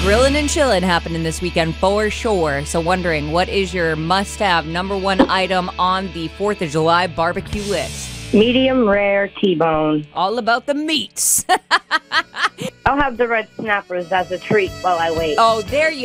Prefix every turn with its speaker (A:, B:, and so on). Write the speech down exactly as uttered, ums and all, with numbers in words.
A: grilling and chilling happening this weekend for sure. So wondering, what is your must-have number one item on the fourth of July barbecue list?
B: Medium rare T-bone.
A: All about the meats.
B: I'll have the red snappers as a treat while I wait.
A: Oh, there you